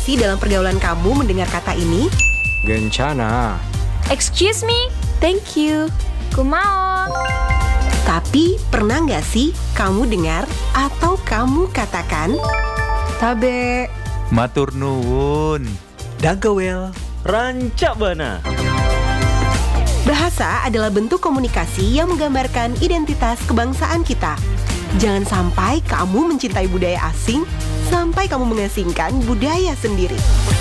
sih dalam pergaulan kamu mendengar kata ini? Gencana. Excuse me, Thank you. kumaon. Tapi pernah nggak sih kamu dengar atau kamu katakan, Tabe. Matur nuwun. Dagawel. Rancak bana. bahasa adalah bentuk komunikasi yang menggambarkan identitas kebangsaan kita. Jangan sampai kamu mencintai budaya asing sampai kamu mengasingkan budaya sendiri.